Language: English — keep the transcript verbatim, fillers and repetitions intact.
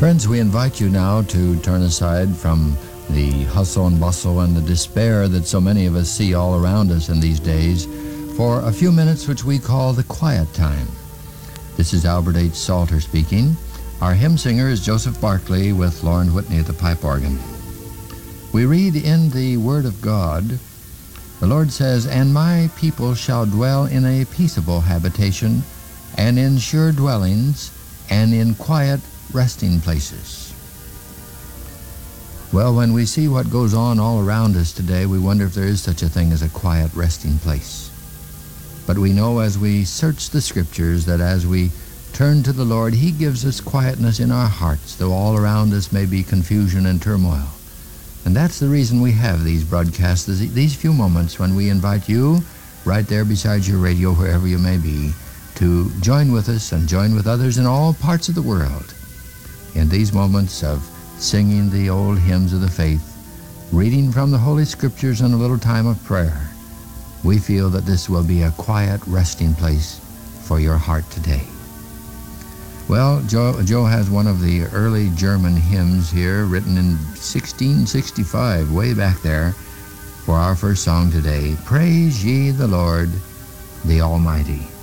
Friends, we invite you now to turn aside from the hustle and bustle and the despair that so many of us see all around us in these days for a few minutes which we call the quiet time. This is Albert H. Salter speaking. Our hymn singer is Joseph Barclay with Lauren Whitney at the pipe organ. We read in the Word of God, the Lord says, "And my people shall dwell in a peaceable habitation, and in sure dwellings, and in quiet resting places." Well, when we see what goes on all around us today, we wonder if there is such a thing as a quiet resting place. But we know as we search the Scriptures that as we turn to the Lord, He gives us quietness in our hearts, though all around us may be confusion and turmoil. And that's the reason we have these broadcasts, these few moments when we invite you, right there beside your radio, wherever you may be, to join with us and join with others in all parts of the world in these moments of singing the old hymns of the faith, reading from the Holy Scriptures, and a little time of prayer. We feel that this will be a quiet resting place for your heart today. Well, Joe, Joe has one of the early German hymns here, written in sixteen sixty-five, way back there, for our first song today. Praise ye the Lord, the Almighty.